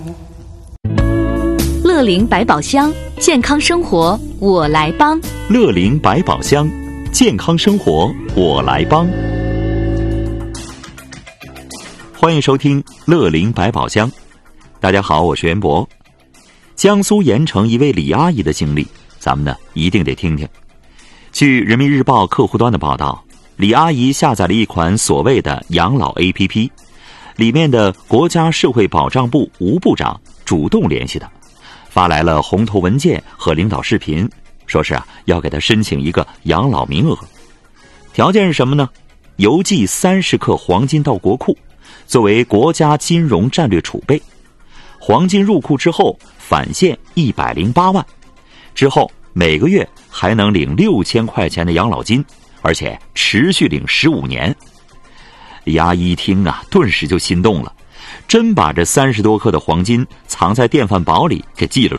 乐龄百宝箱，健康生活我来帮。 乐龄百宝箱，健康生活我来帮。欢迎收听乐龄百宝箱。大家好，我是袁博。江苏盐城一位李阿姨的经历，咱们呢一定得听听。据人民日报客户端的报道，李阿姨下载了一款所谓的养老 APP， 里面的国家社会保障部吴部长主动联系她，发来了红头文件和领导视频，说是要给她申请一个养老名额。条件是什么呢？邮寄30克黄金到国库，作为国家金融战略储备。黄金入库之后返现108万，之后每个月还能领6000块钱的养老金，而且持续领15年。李阿姨一听顿时就心动了，真把这30多克的黄金藏在电饭煲里给记了